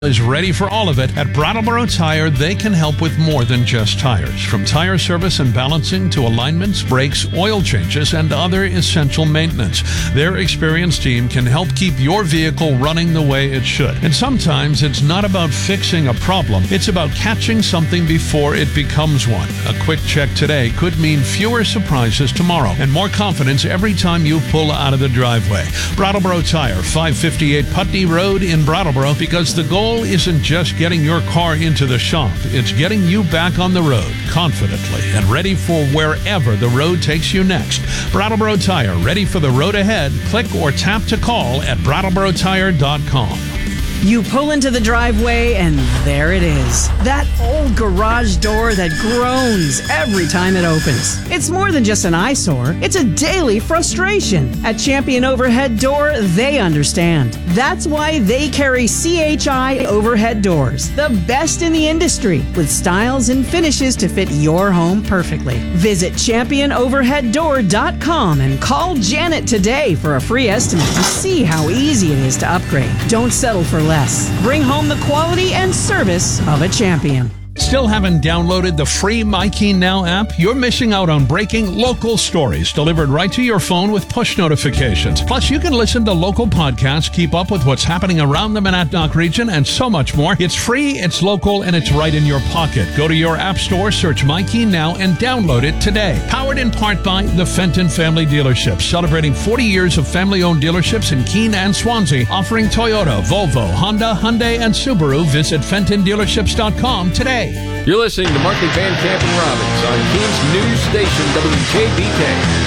Is ready for all of it. At Brattleboro Tire, they can help with more than just tires. From tire service and balancing to alignments, brakes, oil changes, and other essential maintenance. Their experienced team can help keep your vehicle running the way it should. And sometimes it's not about fixing a problem. It's about catching something before it becomes one. A quick check today could mean fewer surprises tomorrow and more confidence every time you pull out of the driveway. Brattleboro Tire, 558 Putney Road in Brattleboro, because the goal isn't just getting your car into the shop. It's getting you back on the road confidently and ready for wherever the road takes you next. Brattleboro Tire, ready for the road ahead. Click or tap to call at BrattleboroTire.com. You pull into the driveway, and there it is. That old garage door that groans every time it opens. It's more than just an eyesore. It's a daily frustration. At Champion Overhead Door, they understand. That's why they carry CHI Overhead Doors, the best in the industry, with styles and finishes to fit your home perfectly. Visit ChampionOverheadDoor.com and call Janet today for a free estimate to see how easy it is to upgrade. Don't settle for less. Bring home the quality and service of a champion. Still haven't downloaded the free MyKey Now app? You're missing out on breaking local stories delivered right to your phone with push notifications. Plus, you can listen to local podcasts, keep up with what's happening around the Monadnock region, and so much more. It's free, it's local, and it's right in your pocket. Go to your app store, search MyKey Now, and download it today. Powered in part by the Fenton Family Dealerships, celebrating 40 years of family-owned dealerships in Keene and Swansea, offering Toyota, Volvo, Honda, Hyundai, and Subaru. Visit FentonDealerships.com today. You're listening to Markley, Van Camp, and Robbins on Keene's news station, WJBK.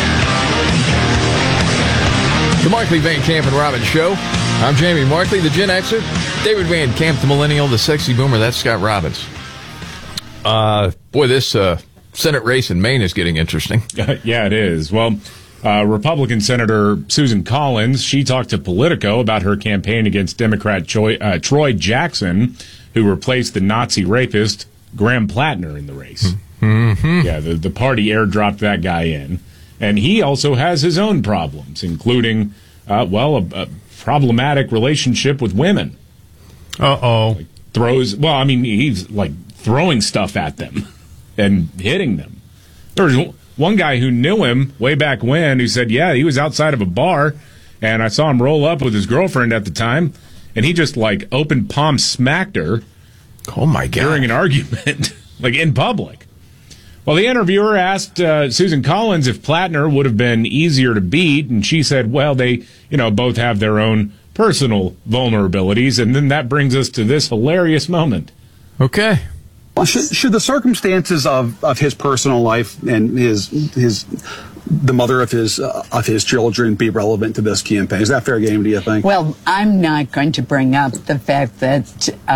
The Markley, Van Camp, and Robbins Show. I'm Jamie Markley, the Gen Xer. David Van Camp, the Millennial, the Sexy Boomer. That's Scott Robbins. Boy, this Senate race in Maine is getting interesting. Yeah, it is. Well, Republican Senator Susan Collins, she talked to Politico about her campaign against Democrat Troy Jackson, who replaced the Nazi rapist Graham Plattner in the race. Mm-hmm. Yeah, the party airdropped that guy in. And he also has his own problems, including, a problematic relationship with women. Uh-oh. He's like throwing stuff at them and hitting them. There was one guy who knew him way back when who said, yeah, he was outside of a bar, and I saw him roll up with his girlfriend at the time, and he just, like, open palm smacked her. Oh, my God. During an argument, like, in public. Well, the interviewer asked Susan Collins if Plattner would have been easier to beat, and she said, well, they, both have their own personal vulnerabilities, and then that brings us to this hilarious moment. Okay. Well, should the circumstances of his personal life and the mother of his children be relevant to this campaign? Is that fair game, do you think? Well, I'm not going to bring up the fact that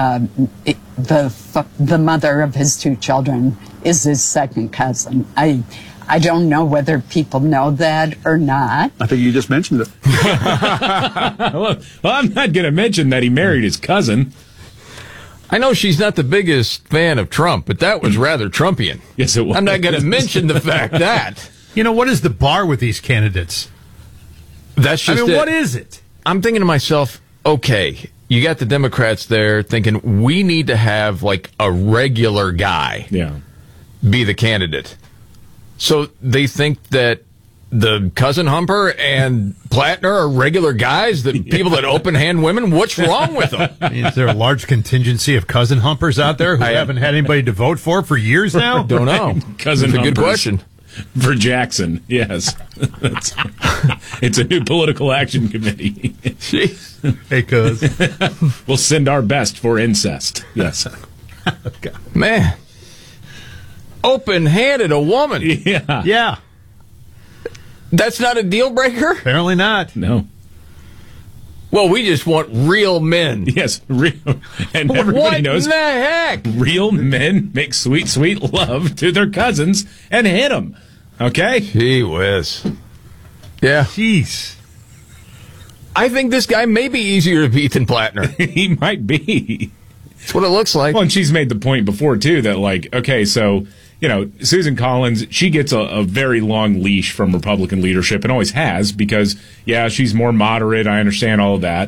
the mother of his two children is his second cousin. I don't know whether people know that or not. I think you just mentioned it. Well, I'm not going to mention that he married his cousin. I know she's not the biggest fan of Trump, but that was rather Trumpian. Yes, it was. I'm not going to mention the fact that. What is the bar with these candidates? That's just what is it? I'm thinking to myself, okay, you got the Democrats there thinking we need to have like a regular guy be the candidate. So they think that the cousin humper and Plattner are regular guys, that people that open hand women. What's wrong with them? Is there a large contingency of cousin humpers out there who haven't had anybody to vote for years now? Don't know. Cousin That's a humpers. good question. For Jackson, yes. It's a new political action committee. Hey, cuz. We'll send our best for incest. Yes. Man. Open-handed a woman. Yeah. That's not a deal breaker? Apparently not. No. Well, we just want real men. Yes, real. And everybody knows. What the heck? Real men make sweet, sweet love to their cousins and hit them. Okay? Gee whiz. Yeah. Jeez. I think this guy may be easier to beat than Plattner. He might be. That's what it looks like. Well, and she's made the point before, too, that, like, okay, so, Susan Collins, she gets a very long leash from Republican leadership and always has because, she's more moderate. I understand all of that.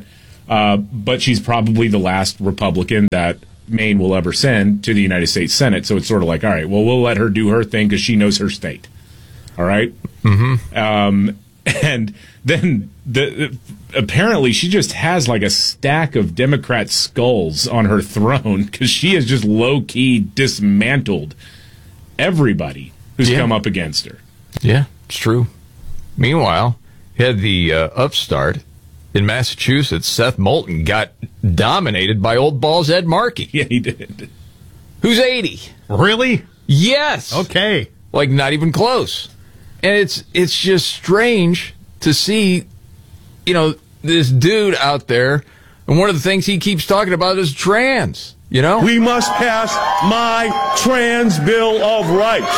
but she's probably the last Republican that Maine will ever send to the United States Senate. So it's sort of like, all right, well, we'll let her do her thing because she knows her state. All right? Mm-hmm. And then apparently she just has like a stack of Democrat skulls on her throne because she has just low-key dismantled everybody who's come up against her. Yeah, it's true. Meanwhile, you had the upstart in Massachusetts. Seth Moulton got dominated by old balls Ed Markey. Yeah, he did. Who's 80. Really? Yes. Okay. Like, not even close. And it's just strange to see, this dude out there, and one of the things he keeps talking about is trans, We must pass my trans Bill of Rights.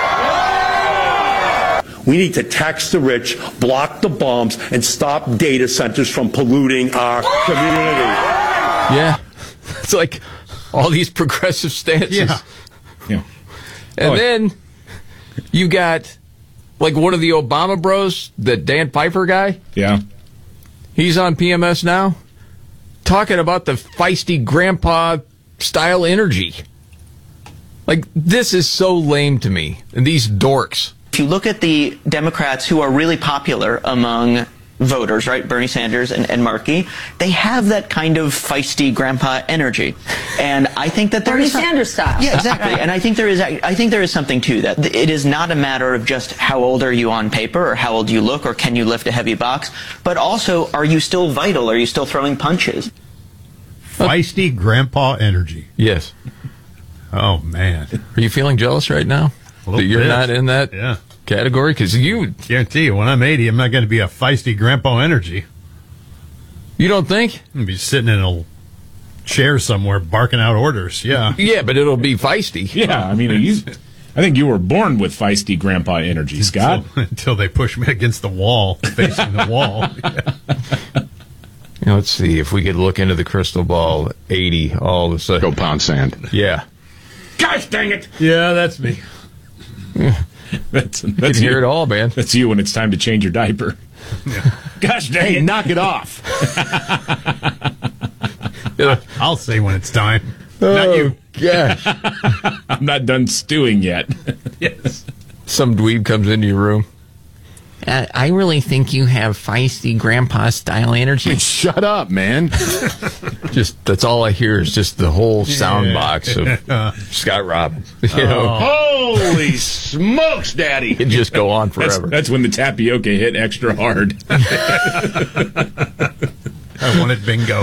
We need to tax the rich, block the bombs, and stop data centers from polluting our community. Yeah. It's like all these progressive stances. Yeah. And then you got like one of the Obama bros, the Dan Pfeiffer guy. Yeah. He's on PMS now talking about the feisty grandpa style energy. Like, this is so lame to me. And these dorks. If you look at the Democrats who are really popular among voters, right, Bernie Sanders and Markey, they have that kind of feisty grandpa energy, and I think that Bernie Sanders style. Yeah, exactly. And I think there is something to that. It is not a matter of just how old are you on paper, or how old you look, or can you lift a heavy box, but also, are you still vital? Are you still throwing punches? Feisty grandpa energy. Yes. Oh man, are you feeling jealous right now that you're not in that category? Because you guarantee you, when I'm 80, I'm not going to be a feisty grandpa energy. You don't think? I'm going to be sitting in a chair somewhere barking out orders. Yeah. Yeah, but it'll be feisty. Yeah, I mean, I think you were born with feisty grandpa energy, Scott. Until they push me against the wall, facing the wall. Let's see if we could look into the crystal ball. 80 all of a sudden. Go pound sand. Yeah. Gosh dang it! Yeah, that's me. That's you can hear it all, man. That's you when it's time to change your diaper. Yeah. Gosh dang it! Knock it off. I'll say when it's time. Not you. Gosh. I'm not done stewing yet. Yes. Some dweeb comes into your room. I really think you have feisty grandpa style energy. Shut up, man. Just that's all I hear is just the whole sound box of Scott Robbins. Holy smokes, Daddy! It just go on forever. That's when the tapioca hit extra hard. I wanted bingo.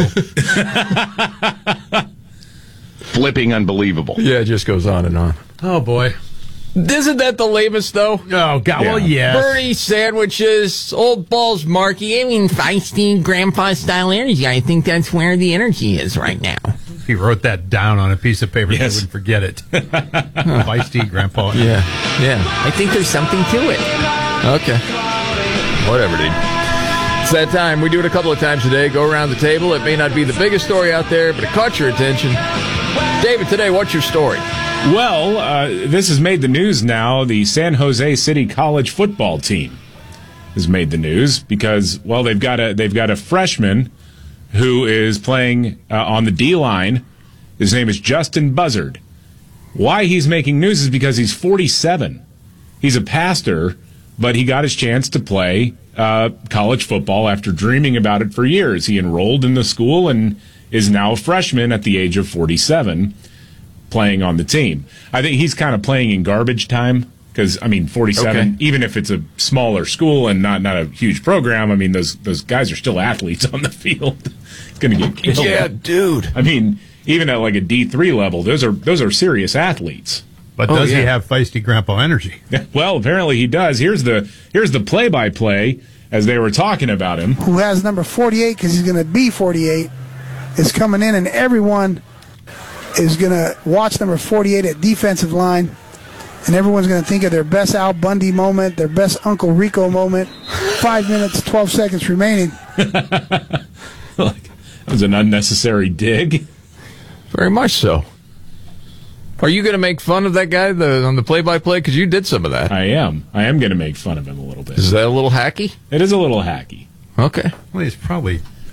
Flipping unbelievable. Yeah, it just goes on and on. Oh boy. Isn't that the lamest, though? Oh, God. Yeah. Well, yes. Bernie sandwiches, old balls Markey. I mean, feisty grandpa-style energy. I think that's where the energy is right now. If he wrote that down on a piece of paper, yes. They wouldn't forget it. Feisty grandpa. Yeah. I think there's something to it. Okay. Whatever, dude. It's that time. We do it a couple of times a day. Go around the table. It may not be the biggest story out there, but it caught your attention. David, today, what's your story? Well, this has made the news now. The San Jose City College football team has made the news because, well, they've got a freshman who is playing on the D-line. His name is Justin Buzzard. Why he's making news is because he's 47. He's a pastor, but he got his chance to play college football after dreaming about it for years. He enrolled in the school and is now a freshman at the age of 47. Playing on the team. I think he's kind of playing in garbage time because, 47, even if it's a smaller school and not a huge program, those guys are still athletes on the field. It's going to get killed. Yeah, dude. Even at like a D3 level, those are serious athletes. But does he have feisty grandpa energy? Well, apparently he does. Here's the play-by-play as they were talking about him. Who has number 48 because he's going to be 48 is coming in, and everyone is going to watch number 48 at defensive line, and everyone's going to think of their best Al Bundy moment, their best Uncle Rico moment. 5 minutes, 12 seconds remaining. That was an unnecessary dig. Very much so. Are you going to make fun of that guy on the play-by-play? Because you did some of that. I am. I am going to make fun of him a little bit. Is that a little hacky? It is a little hacky. Okay. Well, he's probably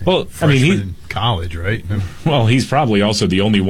Well, freshman in college, right? Well, he's probably also the only one